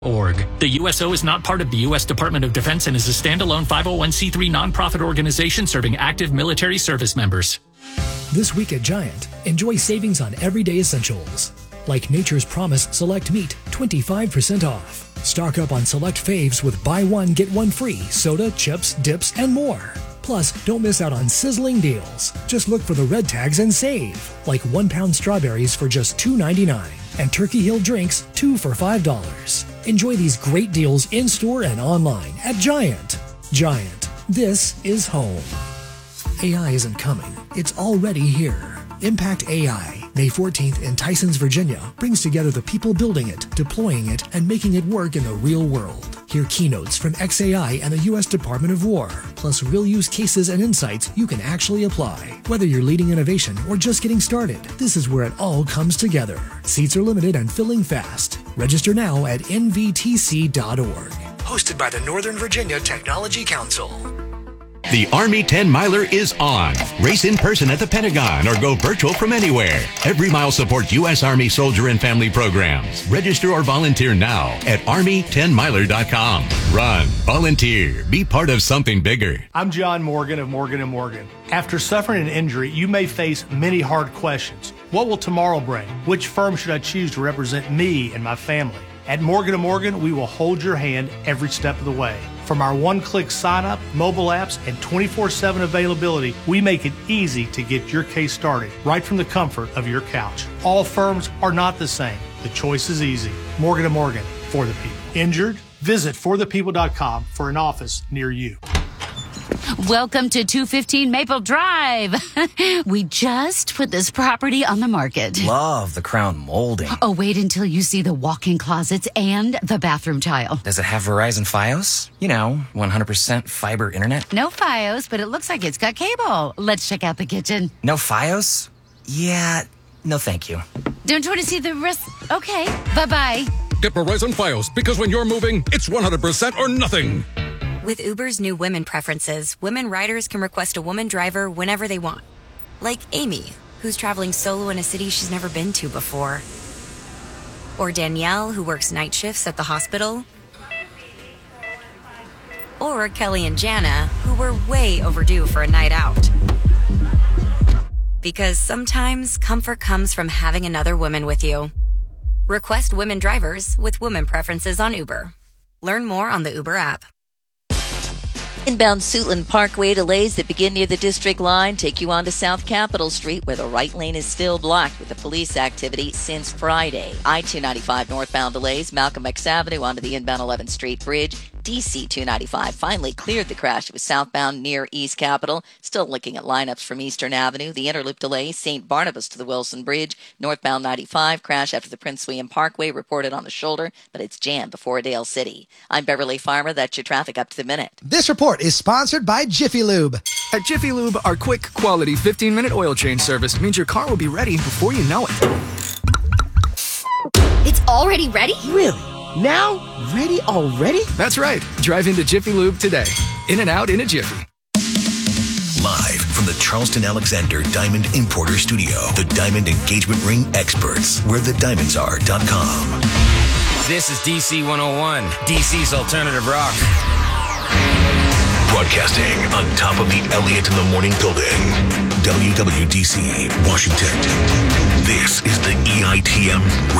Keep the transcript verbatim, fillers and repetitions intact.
Org. The U S O is not part of the U S Department of Defense and is a standalone five oh one c three nonprofit organization serving active military service members. This week at Giant, enjoy savings on everyday essentials. Like Nature's Promise Select Meat, twenty-five percent off. Stock up on select faves with buy one, get one free, soda, chips, dips, and more. Plus, don't miss out on sizzling deals. Just look for the red tags and save. Like one pound strawberries for just two ninety-nine. And Turkey Hill drinks, two for five dollars. Enjoy these great deals in-store and online at Giant. Giant, this is home. A I isn't coming. It's already here. Impact A I, May fourteenth in Tysons, Virginia, brings together the people building it, deploying it, and making it work in the real world. Hear keynotes from X A I and the U S Department of War, plus real use cases and insights you can actually apply. Whether you're leading innovation or just getting started, this is where it all comes together. Seats are limited and filling fast. Register now at N V T C dot org. Hosted by the Northern Virginia Technology Council. The Army ten miler is on. Race in person at the Pentagon or go virtual from anywhere. Every mile supports U S Army soldier and family programs. Register or volunteer now at army ten miler dot com. Run, volunteer, be part of something bigger. I'm John Morgan of Morgan and Morgan. After suffering an injury, you may face many hard questions. What will tomorrow bring? Which firm should I choose to represent me and my family? At Morgan and Morgan, we will hold your hand every step of the way. From our one-click sign-up, mobile apps, and twenty-four seven availability, we make it easy to get your case started right from the comfort of your couch. All firms are not the same. The choice is easy. Morgan and Morgan, for the people. Injured? Visit for the people dot com for an office near you. Welcome to two fifteen Maple Drive. We just put this property on the market. Love the crown molding. Oh, wait until you see the walk-in closets and the bathroom tile. Does it have Verizon Fios? You know, one hundred percent fiber internet. No Fios, but it looks like it's got cable. Let's check out the kitchen. No Fios? Yeah, no thank you. Don't you want to see the rest? Okay, bye-bye. Get Verizon Fios, because when you're moving, it's one hundred percent or nothing. With Uber's new women preferences, women riders can request a woman driver whenever they want. Like Amy, who's traveling solo in a city she's never been to before. Or Danielle, who works night shifts at the hospital. Or Kelly and Jana, who were way overdue for a night out. Because sometimes comfort comes from having another woman with you. Request women drivers with women preferences on Uber. Learn more on the Uber app. Inbound Suitland Parkway delays that begin near the district line take you on to South Capitol Street, where the right lane is still blocked with the police activity since Friday. I two ninety-five northbound delays, Malcolm X Avenue onto the inbound eleventh Street Bridge. D C two ninety-five finally cleared the crash. It was southbound near East Capitol. Still looking at lineups from Eastern Avenue. The Interloop delay, Saint Barnabas to the Wilson Bridge. Northbound ninety-five, crash after the Prince William Parkway, reported on the shoulder, but it's jammed before Dale City. I'm Beverly Farmer. That's your traffic up to the minute. This report is sponsored by Jiffy Lube. At Jiffy Lube, our quick, quality fifteen-minute oil change service means your car will be ready before you know it. It's already ready? Really? Now? Ready already? That's right. Drive into Jiffy Lube today. In and out in a jiffy. Live from the Charleston Alexander Diamond Importer Studio, the Diamond Engagement Ring experts, where the diamonds are dot com. This is D C one oh one, D C's alternative rock. Broadcasting on top of the Elliott in the Morning building. W W D C, Washington. This is the E I T M